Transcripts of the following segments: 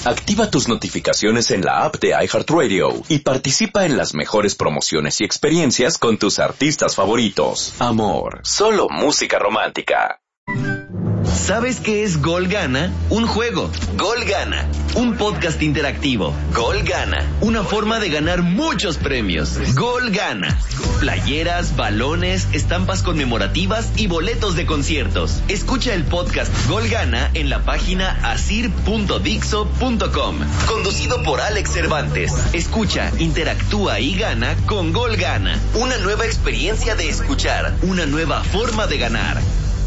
Activa tus notificaciones en la app de iHeartRadio y participa en las mejores promociones y experiencias con tus artistas favoritos. Amor, solo música romántica. ¿Sabes qué es Gol Gana? Un juego. Gol Gana. Un podcast interactivo. Gol Gana. Una forma de ganar muchos premios. Gol Gana. Playeras, balones, estampas conmemorativas y boletos de conciertos. Escucha el podcast Gol Gana en la página asir.dixo.com. Conducido por Alex Cervantes. Escucha, interactúa y gana con Gol Gana. Una nueva experiencia de escuchar. Una nueva forma de ganar.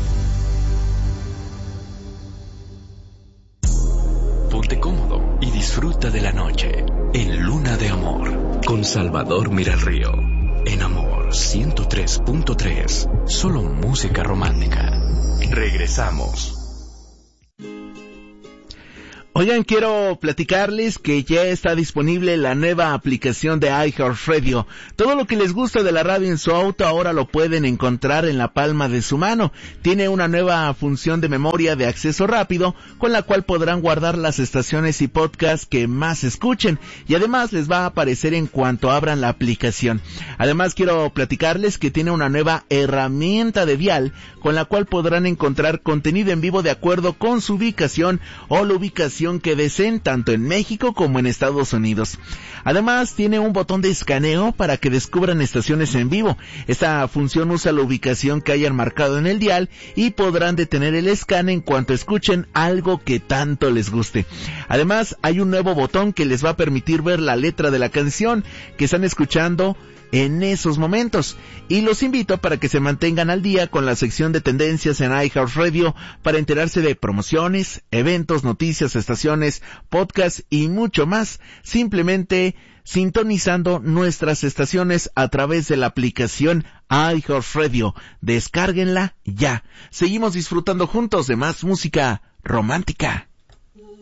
Ponte cómodo y disfruta de la noche en Luna de Amor con Salvador Miralrío. En Amor 103.3, solo música romántica. Regresamos. Oigan, quiero platicarles que ya está disponible la nueva aplicación de iHeartRadio. Todo lo que les gusta de la radio en su auto ahora lo pueden encontrar en la palma de su mano. Tiene una nueva función de memoria de acceso rápido, con la cual podrán guardar las estaciones y podcasts que más escuchen, y además les va a aparecer en cuanto abran la aplicación. Además quiero platicarles que tiene una nueva herramienta de dial, con la cual podrán encontrar contenido en vivo de acuerdo con su ubicación o la ubicación que deseen, tanto en México como en Estados Unidos. Además tiene un botón de escaneo para que descubran estaciones en vivo. Esta función usa la ubicación que hayan marcado en el dial y podrán detener el scan en cuanto escuchen algo que tanto les guste. Además hay un nuevo botón que les va a permitir ver la letra de la canción que están escuchando en esos momentos, y los invito para que se mantengan al día con la sección de tendencias en iHeartRadio para enterarse de promociones, eventos, noticias, estaciones, podcasts y mucho más, simplemente sintonizando nuestras estaciones a través de la aplicación iHeartRadio. Descárguenla ya. Seguimos disfrutando juntos de más música romántica.